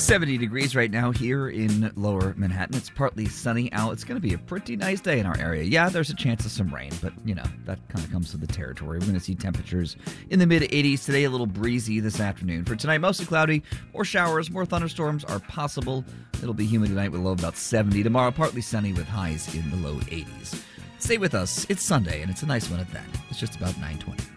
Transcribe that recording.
70 degrees right now here in lower Manhattan. It's partly sunny out. It's going to be a pretty nice day in our area. Yeah, there's a chance of some rain, but, that kind of comes with the territory. We're going to see temperatures in the mid-80s today, a little breezy this afternoon. For tonight, mostly cloudy. More showers, more thunderstorms are possible. It'll be humid tonight with a low of about 70. Tomorrow, partly sunny with highs in the low 80s. Stay with us. It's Sunday, and it's a nice one at that. It's just about 9:20.